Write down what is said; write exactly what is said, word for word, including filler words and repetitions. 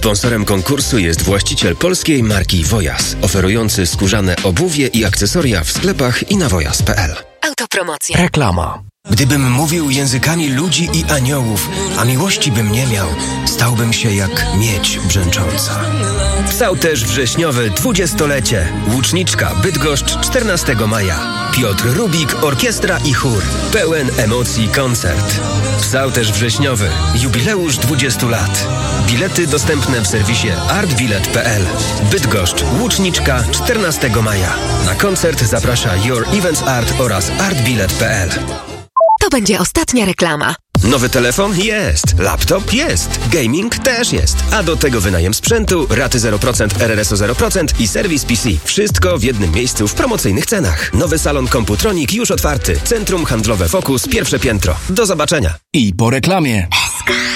Sponsorem konkursu jest właściciel polskiej marki Wojas, oferujący skórzane obuwie i akcesoria w sklepach i na wojas kropka p l. Autopromocja. Reklama. Gdybym mówił językami ludzi i aniołów, a miłości bym nie miał, stałbym się jak miedź brzęcząca. Psał też wrześniowe dwudziestolecie. Łuczniczka Bydgoszcz czternastego maja. Piotr Rubik, orkiestra i chór. Pełen emocji koncert. Psał też wrześniowy. Jubileusz dwudziestu lat. Bilety dostępne w serwisie artbilet kropka p l. Bydgoszcz, Łuczniczka czternastego maja. Na koncert zaprasza Your Events Art oraz artbilet kropka p l. To będzie ostatnia reklama. Nowy telefon? Jest. Laptop? Jest. Gaming? Też jest. A do tego wynajem sprzętu, raty zero procent, R R S o zero procent i serwis P C. Wszystko w jednym miejscu w promocyjnych cenach. Nowy salon Komputronik już otwarty. Centrum handlowe Focus, pierwsze piętro. Do zobaczenia. I po reklamie.